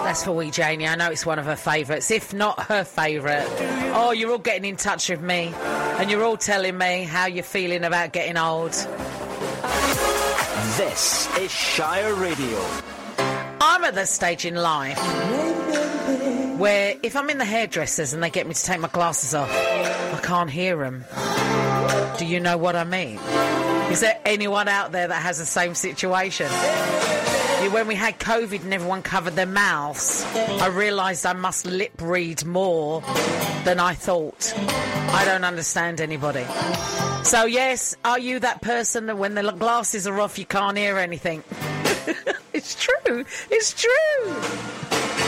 That's for wee Janie. I know it's one of her favourites, if not her favourite. Oh, you're all getting in touch with me, and you're all telling me how you're feeling about getting old. This is Shire Radio. I'm at the stage in life where if I'm in the hairdressers and they get me to take my glasses off, I can't hear them. Do you know what I mean? Is there anyone out there that has the same situation? When we had COVID and everyone covered their mouths, I realised I must lip read more than I thought. I don't understand anybody. So yes, are you that person that when the glasses are off you can't hear anything? It's true. It's true.